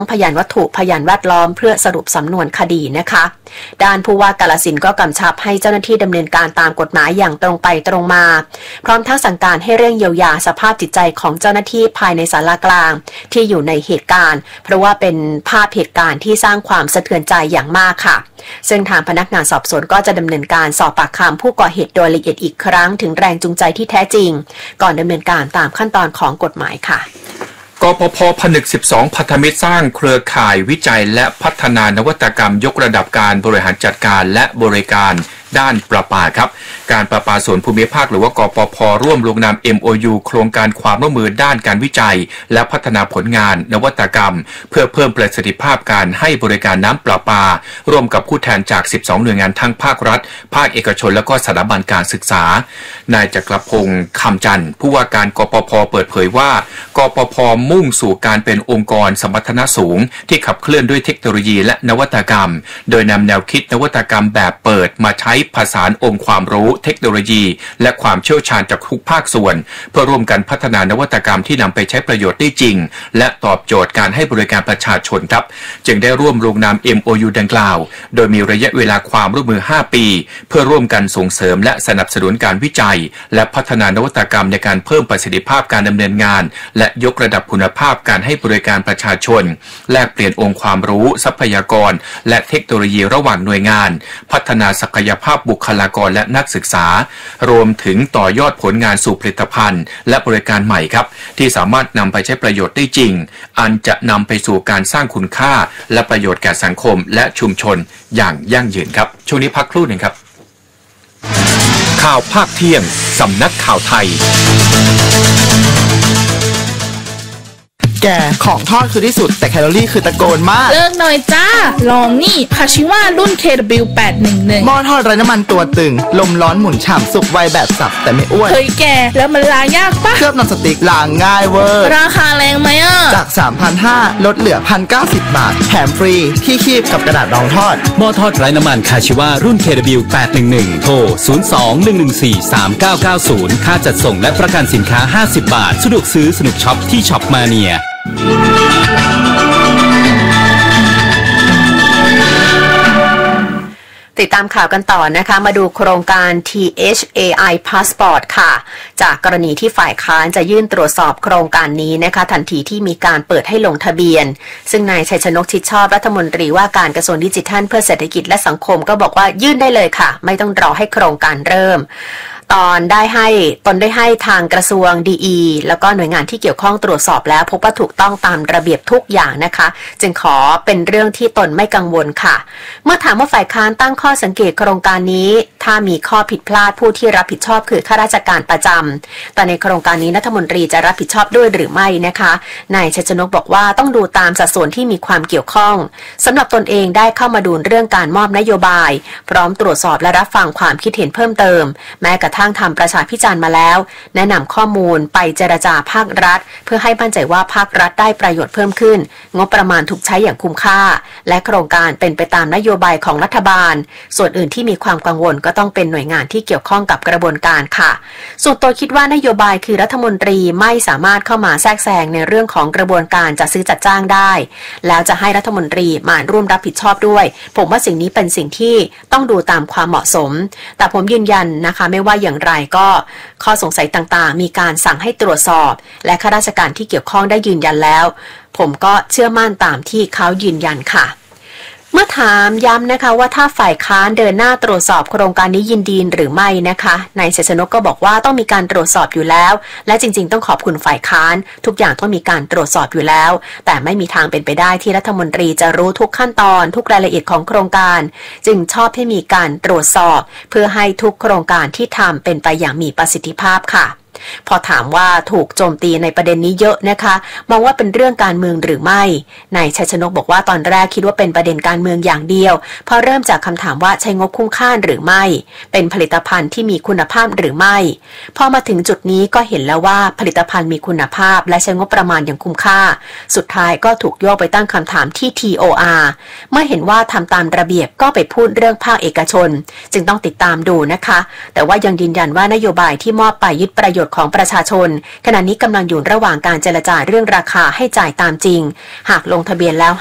พยานวัตถุพยานแวดล้อมเพื่อสรุปสำนวนคดีนะคะด้านผู้ว่ากาฬสินธุ์ก็กำชับให้เจ้าหน้าที่ดำเนินการตามกฎหมายอย่างตรงไปตรงมาพร้อมทั้งสั่งการให้เร่งเยียวยาสภาพจิตใจของเจ้าหน้าที่ภายในศาลากลางที่อยู่ในเหตุการณ์เพราะว่าเป็นภาพเหตุการณ์ที่สร้างความสะเทือนใจอย่างมากค่ะซึ่งทางพนักงานสอบสวนก็จะดำเนินการสอบปากคำผู้ก่อเหตุโดยละเอียดอีกครั้งถึงแรงจูงใจที่แท้จริงก่อนดำเนินการตามขั้นตอนของกฎหมายค่ะกปภ.ผนึก 12 พันธมิตรสร้างเครือข่ายวิจัยและพัฒนานวัตกรรมยกระดับการบริหารจัดการและบริการด้านประปาครับการประปาส่วนภูมิภาคหรือว่ากปภ.ร่วมลงนาม MOU โครงการความร่วมมือด้านการวิจัยและพัฒนาผลงานนวัตกรรมเพื่อเพิ่มประสิทธิภาพการให้บริการน้ำประปาร่วมกับผู้แทนจาก 12 หน่วยงานทั้งภาครัฐภาคเอกชนและก็สถาบันการศึกษานายจักรพงศ์คำจันทร์ผู้ว่าการกปภ.เปิดเผยว่ากปภ.มุ่งสู่การเป็นองค์กรสมรรถนะสูงที่ขับเคลื่อนด้วยเทคโนโลยีและนวัตกรรมโดยนำแนวคิดนวัตกรรมแบบเปิดมาใช้ผสานองค์ความรู้เทคโนโลยีและความเชี่ยวชาญจากทุกภาคส่วนเพื่อร่วมกันพัฒนานวัตกรรมที่นำไปใช้ประโยชน์ได้จริงและตอบโจทย์การให้บริการประชาชนครับจึงได้ร่วมลงนาม MOU ดังกล่าวโดยมีระยะเวลาความร่วมมือ5ปีเพื่อร่วมกันส่งเสริมและสนับสนุนการวิจัยและพัฒนานวัตกรรมในการเพิ่มประสิทธิภาพการดำเนินงานและยกระดับคุณภาพการให้บริการประชาชนแลกเปลี่ยนองค์ความรู้ทรัพยากรและเทคโนโลยีระหว่างหน่วยงานพัฒนาศักยภาพบุคลากรและนักศึกษารวมถึงต่อยอดผลงานสู่ผลิตภัณฑ์และบริการใหม่ครับที่สามารถนำไปใช้ประโยชน์ได้จริงอันจะนำไปสู่การสร้างคุณค่าและประโยชน์แก่สังคมและชุมชนอย่างยั่งยืนครับช่วงนี้พักครู่หนึ่งครับข่าวภาคเที่ยงสำนักข่าวไทยแกของทอดคือที่สุดแต่แคลอรี่คือตะโกนมากเลิกหน่อยจ้าลองนี่คาชิว่ารุ่น KW811 หม้อทอดไร้น้ำมันตัวตึงลมร้อนหมุนฉ่ำสุกไวแบบสับแต่ไม่อ้วนเฮ้ยแกแล้วมันล้างยากปะเคลือบนอนสติ๊กล้างง่ายเวอร์ราคาแรงไหมอ่ะจาก 3,500 ลดเหลือ 1,090 บาทแถมฟรีที่คีบกับกระดาษรองทอดหม้อทอดไร้น้ำมันคาชิว่ารุ่น KW811 โทร 02-114-3990 ค่าจัดส่งและประกันสินค้า50 บาทสะดวกซื้อสนุกช็อปที่ช็อปมาเนียติดตามข่าวกันต่อนะคะมาดูโครงการ THAI Passport ค่ะจากกรณีที่ฝ่ายค้านจะยื่นตรวจสอบโครงการนี้นะคะทันทีที่มีการเปิดให้ลงทะเบียนซึ่งนายชัยชนกชิดชอบรัฐมนตรีว่าการกระทรวงดิจิทัลเพื่อเศรษฐกิจและสังคมก็บอกว่ายื่นได้เลยค่ะไม่ต้องรอให้โครงการเริ่มตนได้ให้ทางกระทรวงดีแล้วก็หน่วยงานที่เกี่ยวข้องตรวจสอบแล้วพบว่าถูกต้องตามระเบียบทุกอย่างนะคะจึงขอเป็นเรื่องที่ตนไม่กังวลค่ะเมื่อถามว่าฝ่ายค้านตั้งข้อสังเกตโครงการนี้ถ้ามีข้อผิดพลาดผู้ที่รับผิดชอบคือข้าราชการประจำแต่ในโครงการนี้รัฐมนตรีจะรับผิดชอบด้วยหรือไม่นะคะนายชัยชนกบอกว่าต้องดูตามสัดส่วนที่มีความเกี่ยวข้องสำหรับตนเองได้เข้ามาดูเรื่องการมอบนโยบายพร้อมตรวจสอบและรับฟังความคิดเห็นเพิ่มเติมแม้กระทั่งทำประชาพิจารณ์มาแล้วแนะนำข้อมูลไปเจรจาภาครัฐเพื่อให้มั่นใจว่าภาครัฐได้ประโยชน์เพิ่มขึ้นงบประมาณถูกใช้อย่างคุ้มค่าและโครงการเป็นไปตามนโยบายของรัฐบาลส่วนอื่นที่มีความกังวลก็ต้องเป็นหน่วยงานที่เกี่ยวข้องกับกระบวนการค่ะส่วนตัวคิดว่านโยบายคือรัฐมนตรีไม่สามารถเข้ามาแทรกแซงในเรื่องของกระบวนการจัดซื้อจัดจ้างได้แล้วจะให้รัฐมนตรีมาร่วมรับผิดชอบด้วยผมว่าสิ่งนี้เป็นสิ่งที่ต้องดูตามความเหมาะสมแต่ผมยืนยันนะคะไม่ว่าอย่างไรก็ข้อสงสัยต่างๆมีการสั่งให้ตรวจสอบและข้าราชการที่เกี่ยวข้องได้ยืนยันแล้วผมก็เชื่อมั่นตามที่เขายืนยันค่ะเมื่อถามย้ำนะคะว่าถ้าฝ่ายค้านเดินหน้าตรวจสอบโครงการนี้ยินดีหรือไม่นะคะนายชัยชนกก็บอกว่าต้องมีการตรวจสอบอยู่แล้วและจริงๆต้องขอบคุณฝ่ายค้านทุกอย่างต้องมีการตรวจสอบอยู่แล้วแต่ไม่มีทางเป็นไปได้ที่รัฐมนตรีจะรู้ทุกขั้นตอนทุกรายละเอียดของโครงการจึงชอบให้มีการตรวจสอบเพื่อให้ทุกโครงการที่ทำเป็นไปอย่างมีประสิทธิภาพค่ะพอถามว่าถูกโจมตีในประเด็นนี้เยอะนะคะมองว่าเป็นเรื่องการเมืองหรือไม่นายชัยชนกบอกว่าตอนแรกคิดว่าเป็นประเด็นการเมืองอย่างเดียวพอเริ่มจากคำถามว่าใช้งบคุ้มค่าหรือไม่เป็นผลิตภัณฑ์ที่มีคุณภาพหรือไม่พอมาถึงจุดนี้ก็เห็นแล้วว่าผลิตภัณฑ์มีคุณภาพและใช้งบประมาณอย่างคุ้มค่าสุดท้ายก็ถูกโยกไปตั้งคำถามที่ TOR เมื่อเห็นว่าทำตามระเบียบก็ไปพูดเรื่องภาคเอกชนจึงต้องติดตามดูนะคะแต่ว่ายังยืนยันว่านโยบายที่มอบไปยึดประโยชน์ของประชาชนขณะนี้กำลังอยู่ระหว่างการเจรจาเรื่องราคาให้จ่ายตามจริงหากลงทะเบียนแล้ว